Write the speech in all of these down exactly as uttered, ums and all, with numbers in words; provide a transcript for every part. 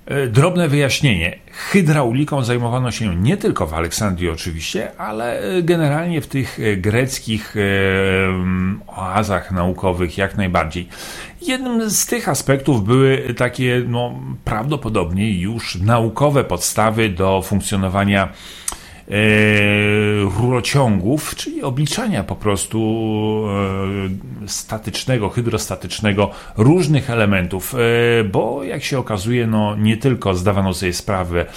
Drobne wyjaśnienie. Hydrauliką zajmowano się nie tylko w Aleksandrii oczywiście, ale generalnie w tych greckich oazach naukowych jak najbardziej. Jednym z tych aspektów były takie no, prawdopodobnie już naukowe podstawy do funkcjonowania rurociągów, czyli obliczania po prostu statycznego, hydrostatycznego różnych elementów, bo jak się okazuje, no nie tylko zdawano sobie sprawę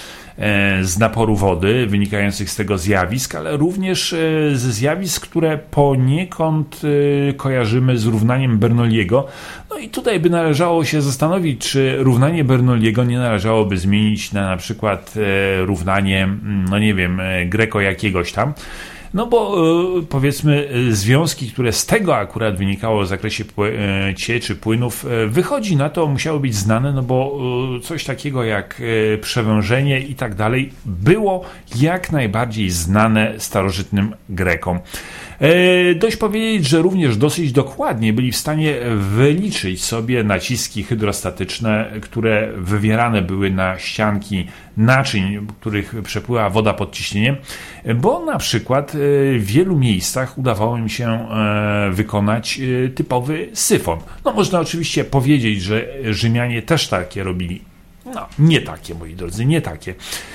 z naporu wody wynikających z tego zjawisk, ale również ze zjawisk, które poniekąd kojarzymy z równaniem Bernoulliego. No i tutaj by należało się zastanowić, czy równanie Bernoulliego nie należałoby zmienić na na przykład równanie, no nie wiem, Greco jakiegoś tam. No bo powiedzmy związki, które z tego akurat wynikało w zakresie cieczy płynów, wychodzi na to, musiały być znane, no bo coś takiego jak przewężenie i tak dalej było jak najbardziej znane starożytnym Grekom. Dość powiedzieć, że również dosyć dokładnie byli w stanie wyliczyć sobie naciski hydrostatyczne, które wywierane były na ścianki naczyń, w których przepływa woda pod ciśnieniem, bo na przykład w wielu miejscach udawało im się wykonać typowy syfon. No można oczywiście powiedzieć, że Rzymianie też takie robili. No, nie takie, moi drodzy, nie takie.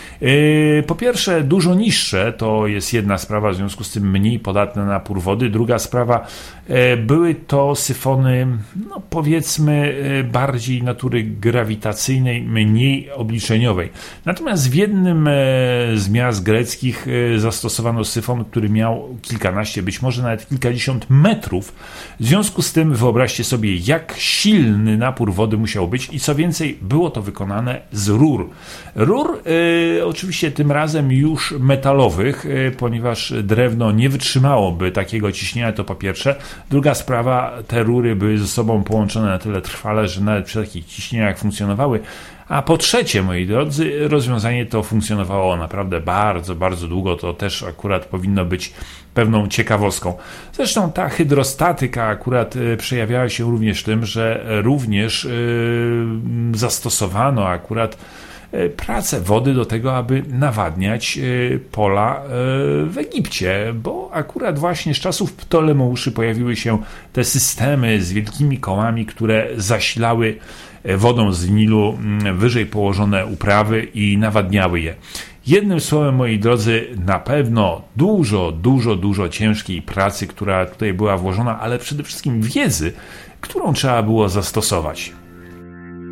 Po pierwsze, dużo niższe, to jest jedna sprawa, w związku z tym mniej podatne na napór wody. Druga sprawa, były to syfony, no powiedzmy, bardziej natury grawitacyjnej, mniej obliczeniowej. Natomiast w jednym z miast greckich zastosowano syfon, który miał kilkanaście, być może nawet kilkadziesiąt metrów. W związku z tym wyobraźcie sobie, jak silny napór wody musiał być i co więcej, było to wykonane z rur. Rur e, oczywiście tym razem już metalowych, e, ponieważ drewno nie wytrzymałoby takiego ciśnienia, to po pierwsze. Druga sprawa, te rury były ze sobą połączone na tyle trwale, że nawet przy takich ciśnieniach funkcjonowały. A po trzecie, moi drodzy, rozwiązanie to funkcjonowało naprawdę bardzo, bardzo długo. To też akurat powinno być pewną ciekawostką. Zresztą ta hydrostatyka akurat przejawiała się również w tym, że również yy, zastosowano akurat pracę wody do tego, aby nawadniać pola w Egipcie, bo akurat właśnie z czasów Ptolemeuszy pojawiły się te systemy z wielkimi kołami, które zasilały wodą z Nilu wyżej położone uprawy i nawadniały je. Jednym słowem, moi drodzy, na pewno dużo, dużo, dużo ciężkiej pracy, która tutaj była włożona, ale przede wszystkim wiedzy, którą trzeba było zastosować.